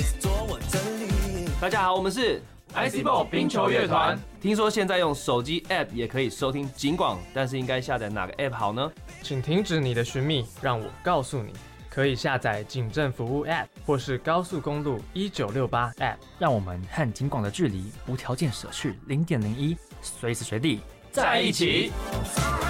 大家好，我们是 IC Ball 冰球乐团。 听说现在用手机 App 也可以收听警广，但是应该下载哪个 App 好呢？ 请停止你的寻觅，让我告诉你。可以下载警政服务 App 或是高速公路1968 App， 让我们和警广的距离无条件舍去0.01，随时随地在一起。